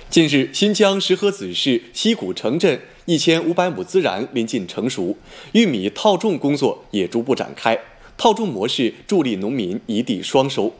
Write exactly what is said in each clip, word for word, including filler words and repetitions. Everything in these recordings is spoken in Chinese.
近日，新疆石河子市西古城镇一千五百亩孜然临近成熟，玉米套种工作也逐步展开。套种模式助力农民一地双收。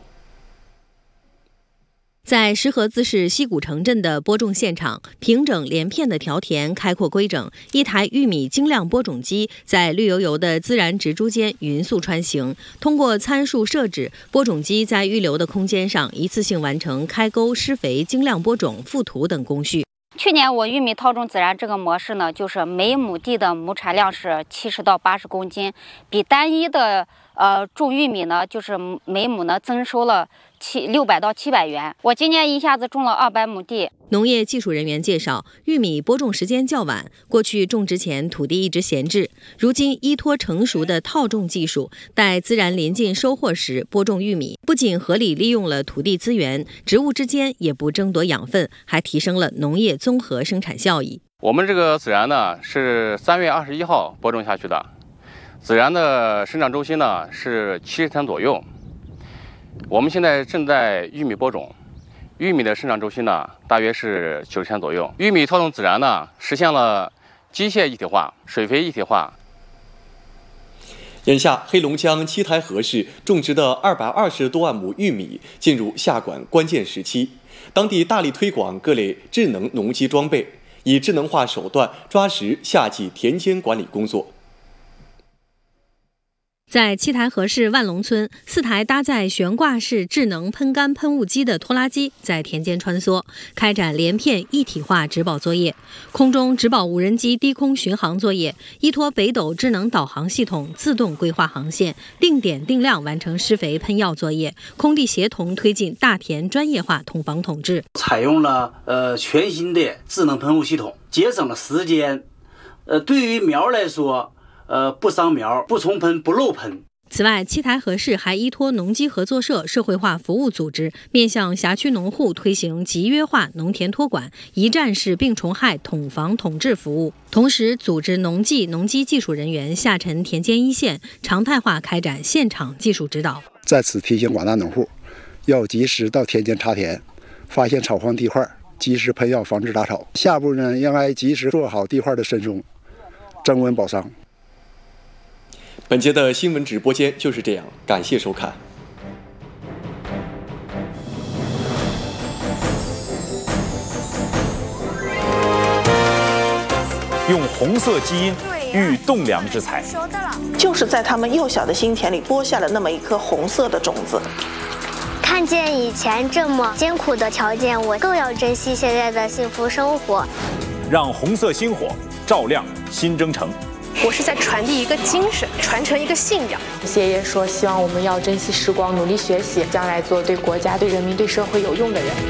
在石河子市西古城镇的播种现场，平整连片的条田开阔规整，一台玉米精量播种机在绿油油的孜然植株间匀速穿行。通过参数设置，播种机在预留的空间上一次性完成开沟、施肥、精量播种、覆土等工序。 去年我玉米套种孜然这个模式呢，就是每亩地的亩产量是七十到八十公斤，比单一的呃种玉米呢，就是每亩呢增收了七六百到七百元。我今年一下子种了二百亩地。 农业技术人员介绍，玉米播种时间较晚，过去种植前土地一直闲置，如今依托成熟的套种技术，待孜然临近收获时播种玉米，不仅合理利用了土地资源，植物之间也不争夺养分，还提升了农业综合生产效益。 我们这个孜然呢是三月二十一号播种下去的，孜然的生长周期呢是七十天左右。我们现在正在玉米播种。玉米的生长周期呢，大约是九十天左右。玉米套种孜然呢，实现了机械一体化、水肥一体化。 眼下，黑龙江七台河市种植的二百二十多万亩玉米进入下管关键时期，当地大力推广各类智能农机装备，以智能化手段抓实夏季田间管理工作。 在七台河市万隆村，四台搭载悬挂式智能喷干喷雾机的拖拉机在田间穿梭，开展连片一体化植保作业。空中植保无人机低空巡航作业，依托北斗智能导航系统自动规划航线，定点定量完成施肥喷药作业。空地协同推进大田专业化统防统治， 采用了呃全新的智能喷雾系统，节省了时间。呃，对于苗来说。呃，不伤苗，不重喷，不漏喷。 此外，七台河市还依托农机合作社社会化服务组织，面向辖区农户推行集约化农田托管、一站式病虫害统防统治服务，同时组织农技、农机技术人员下沉田间一线，常态化开展现场技术指导。 在此提醒广大农户，要及时到田间查田，发现草荒地块，及时喷药防治杂草。下步呢，应该及时做好地块的深松，增温保墒。 本节的新闻直播间就是这样，感谢收看。 用红色基因育栋梁之才， 就是在他们幼小的心田里播下了那么一颗红色的种子。 看见以前这么艰苦的条件，我更要珍惜现在的幸福生活。 让红色星火照亮新征程。 我是在传递一个精神，传承一个信仰。 谢爷说，希望我们要珍惜时光，努力学习，将来做对国家、对人民、对社会有用的人。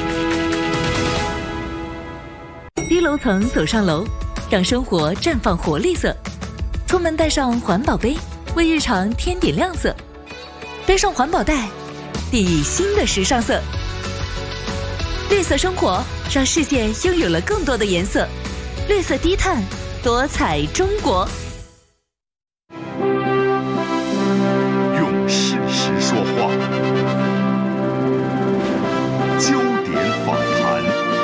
低楼层走上楼，让生活绽放活力色。出门带上环保杯，为日常添点亮色。背上环保袋，递新的时尚色。绿色生活，让世界拥有了更多的颜色。绿色低碳，多彩中国。 事实说话，焦点访谈。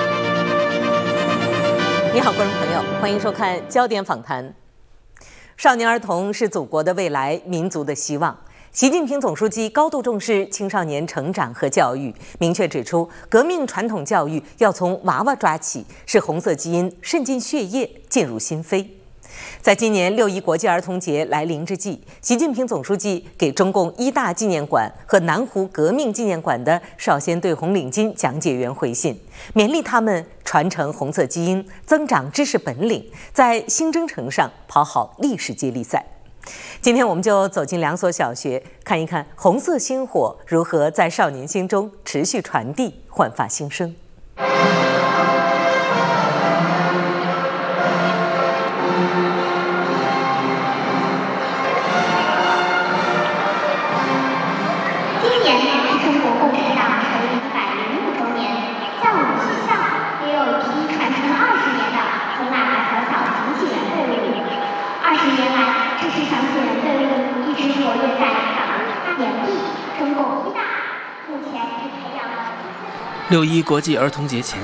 你好，观众朋友，欢迎收看焦点访谈。少年儿童是祖国的未来，民族的希望。习近平总书记高度重视青少年成长和教育，明确指出，革命传统教育要从娃娃抓起，使红色基因渗进血液，进入心扉。在今年六一国际儿童节来临之际，习近平总书记给中共一大纪念馆和南湖革命纪念馆的少先队红领巾讲解员回信，勉励他们传承红色基因，增长知识本领，在新征程上跑好历史接力赛。今天我们就走进两所小学，看一看红色星火如何在少年心中持续传递，焕发新生。 六一国际儿童节前，